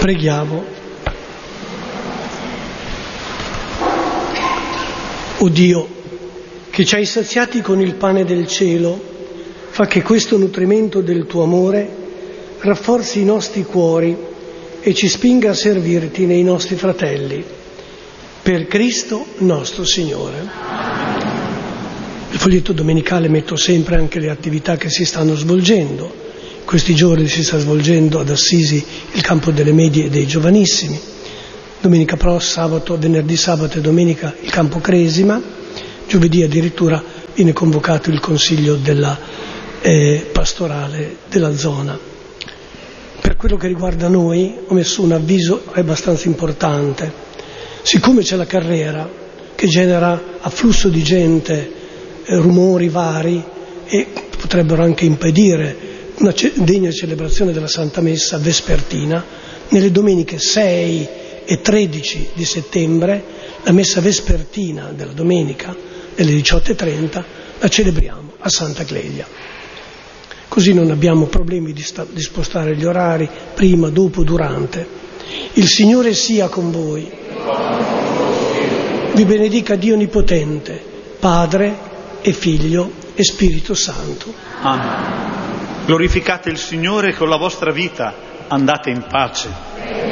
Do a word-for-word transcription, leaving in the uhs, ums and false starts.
Preghiamo. O Dio, che ci hai saziati con il pane del cielo, fa che questo nutrimento del tuo amore rafforzi i nostri cuori e ci spinga a servirti nei nostri fratelli. Per Cristo nostro Signore. Nel foglietto domenicale metto sempre anche le attività che si stanno svolgendo. Questi giorni si sta svolgendo ad Assisi il campo delle medie e dei giovanissimi. Domenica prossima, sabato, venerdì, sabato e domenica il campo Cresima. Giovedì addirittura viene convocato il consiglio della eh, pastorale della zona. Per quello che riguarda noi ho messo un avviso abbastanza importante. Siccome c'è la carrera che genera afflusso di gente, eh, rumori vari e potrebbero anche impedire una degna celebrazione della Santa Messa vespertina, nelle domeniche sei e tredici di settembre la messa vespertina della domenica alle diciotto e trenta la celebriamo a Santa Clelia. Così non abbiamo problemi di, sta- di spostare gli orari prima, dopo, durante. Il Signore sia con voi. Vi benedica Dio Onnipotente, Padre e Figlio e Spirito Santo. Amen. Glorificate il Signore con la vostra vita, andate in pace.